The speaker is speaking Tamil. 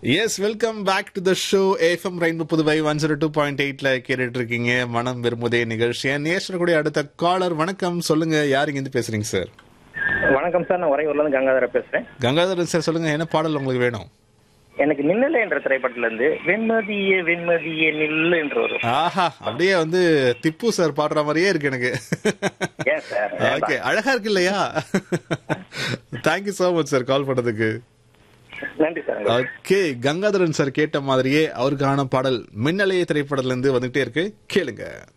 S, welcome back to the show. FM rainbow Puduvai 102.8ல கேட்டுட்டு இருக்கீங்க மனம் விரும்புதே நிகழ்ச்சி. நேசக்கூடிய அடுத்த காலர், வணக்கம். சொல்லுங்க, யார் இங்க இருந்து பேசுறீங்க சார்? வணக்கம் சார், நான் உறையூர்ல இருந்து கங்காதர பேசுறேன். கங்காதரன் சார், சொல்லுங்க, என்ன பாடல் உங்களுக்கு வேணும்? எனக்கு மின்னலே என்ற திரைப்படத்துல இருந்து வெண்மதியே வெண்மதியே நில்லு என்ற ஒரு ஆஹா, அப்படியே வந்து திப்பு சார் பாடுற மாதிரியே இருக்கு எனக்கு. ஏன் சார்? ஓகே, அழகா இருக்கு இல்லையா? Thank you so much sir call பண்ணதுக்கு. நன்றி சார். ஓகே, கங்காதரன் சார் கேட்ட மாதிரியே அவருக்கான பாடல் மின்னலைய திரைப்படத்துல இருந்து வந்துட்டே இருக்கு, கேளுங்க.